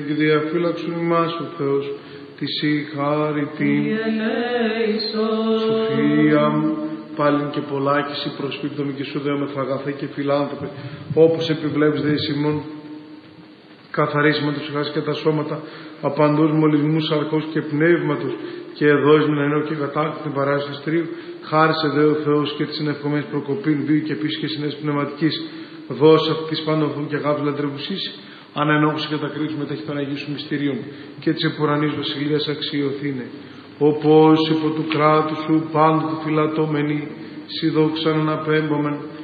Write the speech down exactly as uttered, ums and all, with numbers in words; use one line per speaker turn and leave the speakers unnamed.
Και διαφύλαξον ημάς ο Θεός της η χάριτην Σοφία πάλιν και πολλάκηση προσφύκτομη και σου δεόμεθα αγαθέ και φιλάνθρωπε, όπως επιβλέπεις δε εις ημών καθαρίσμα τους ψυχάς και τα σώματα απαντούς μολυσμούς αρκός και πνεύματος και εδώισμεν ενώ και κατάκτην την παράσταση στρίου, χάρισε δε ο Θεός και τις συνευκομένες προκοπήν βίου και επίσης και συνές πνευματικής, δώσε αυτής πάντων και αγάπης λατρευουσής, αν ενόχωσε και τα κρίσουμε τα έχει των Αγίου Σου μυστηρίων και της επουρανής βασιλείας αξιωθήνε. Όπως υπό του κράτου Σου πάντοτε φυλατώμενοι, σι δόξαν αναπέμπομεν,